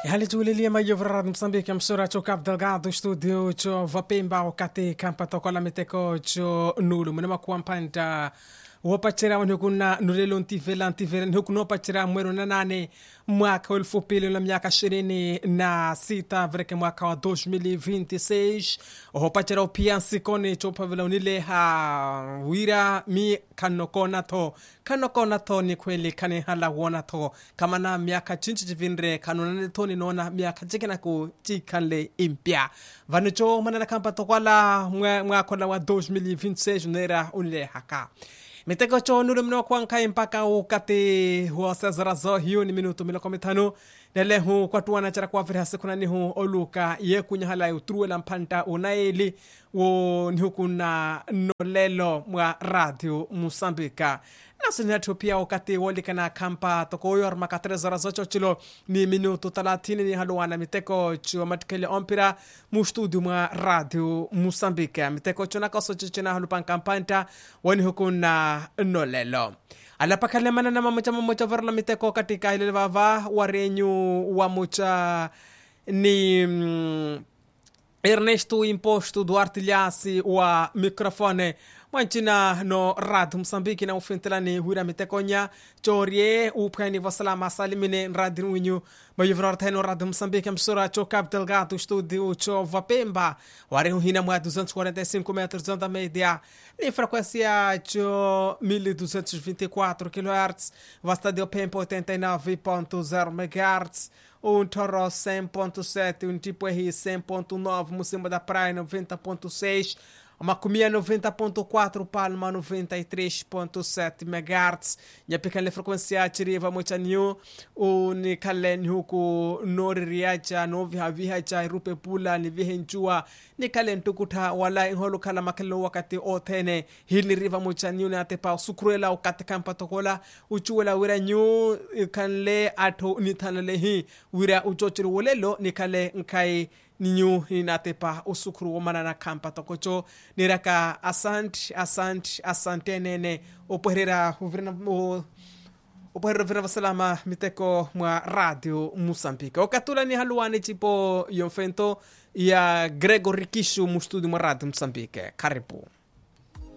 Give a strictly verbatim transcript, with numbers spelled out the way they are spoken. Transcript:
Hali tulilia mayovrad Msambiki msura cho Cabo Delgado studio cho vapemba wakati kampa tokola miteko cho nulu mnema kuampanda wapachira wanukuna nulelo ntivela ntivela nukuno pachira mwero na nane mwaka elfu mbili na miaka ishirini na sita vreke mwaka wa elfu mbili na ishirini na sita wapachira upiansi kone cho pavela unile ha wira mi kanokona to kanokona to ni kweli kane hala wona to kama na miaka chinchi chivinre kanonane to ni nona miaka chikena ku chikale impya vanucho manana kampa tokwala mwaka wa elfu mbili na ishirini na sita nera unile haka miteko cho nulu mno kwa nkai mpaka ukati huwa sezarazo hiyo ni minuto miloko mitano nele hu kwa tuwana chara kwa vire hasikuna ni hu oluka ye kunyahala utruwe la mpanta unaili wo ni hukuna nolelo mwa radio Musambika nasi netu pia wakati walika na kampa toko yor makatreza zocho chilo ni minuto talatini ni haluwana miteko cho matikele ompira mu studio mwa radio Musambika miteko cho nakaso chichina halupan kampanta wani hukuna nolelo alapakale mana na mamocha mamocha verla miteko katika ile vava warenyu wa mucha ni mm, Ernesto Imposto Duarte Liasi wa mikrofone Manchina no radio Msambiki na ufintelani huira mitekonya chorie upkani wasalama salimine radio winyu mayuvrarta no radio Msambiki msura cho Cabo Delgado studio cho Vapemba warehu hina mwa duzentos e quarenta e cinco metros onda media ni frequência cho mil duzentos e vinte e quatro kilohertz vasta de Pempo oitenta e nove ponto zero megahertz um Toro cem ponto sete, um tipo R cem ponto nove, Mucimba da Praia noventa ponto seis, Macumia noventa ponto quatro, Palma noventa e três ponto sete megahertz. Nya pequena frequência chiriva mocha new o ni kalen huku nori riacha novi havihacha rupe pula ni vihenjua ni kalen tukuta wala inholo kala makelo wakati otene hili riva mocha new na tepa sukrela wakati kampa tokola uchuela wira new kanle ato ni tanale hi wira uchochiri wolelo ni kale nkai ninyu inatepa usukuru wamana na kampa tokocho niraka asante asante asante nene opoherera uvirina opoherera vina vasalama miteko mwa radio Musambika okatula ni haluane chipo yonfento ya Gregory Kishu mu studio mwa radio Musambika karibu